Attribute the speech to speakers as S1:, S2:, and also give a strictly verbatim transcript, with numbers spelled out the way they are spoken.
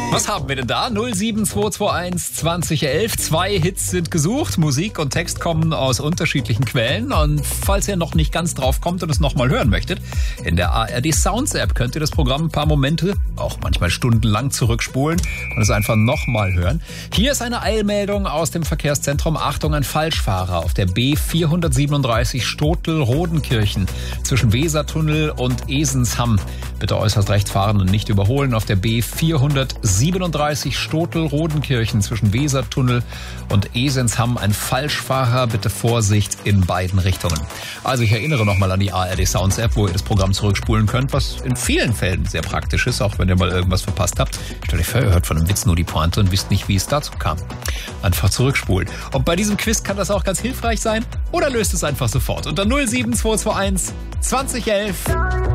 S1: Was haben wir denn da? null sieben zwei zwei eins zwanzig elf. Zwei Hits sind gesucht. Musik und Text kommen aus unterschiedlichen Quellen. Und falls ihr noch nicht ganz drauf kommt und es nochmal hören möchtet, in der A R D Sounds App könnt ihr das Programm ein paar Momente, auch manchmal stundenlang zurückspulen und es einfach nochmal hören. Hier ist eine Eilmeldung aus dem Verkehrszentrum. Achtung, ein Falschfahrer auf der B vierhundertsiebenunddreißig Stotel-Rodenkirchen zwischen Wesertunnel und Esensham. Bitte äußerst rechts fahren und nicht überholen. Auf der B vierhundertsiebenunddreißig Stotel-Rodenkirchen zwischen Wesertunnel und Esensham ein Falschfahrer. Bitte Vorsicht in beiden Richtungen. Also ich erinnere nochmal an die A R D Sounds App, wo ihr das Programm zurückspulen könnt, was in vielen Fällen sehr praktisch ist, auch wenn ihr mal irgendwas verpasst habt. Stellt euch vor, ihr hört von einem Witz nur die Pointe und wisst nicht, wie es dazu kam. Einfach zurückspulen. Und bei diesem Quiz kann das auch ganz hilfreich sein oder löst es einfach sofort unter null sieben zwei zwei eins zwanzig elf.